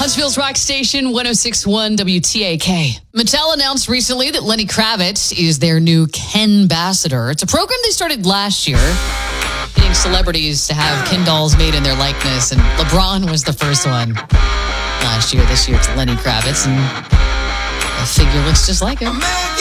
Huntsville's rock station, 106.1 WTAK. Mattel announced recently that Lenny Kravitz is their new Ken ambassador. It's a program they started last year, getting celebrities to have Ken dolls made in their likeness, and LeBron was the first one last year. This year it's Lenny Kravitz, and the figure looks just like him.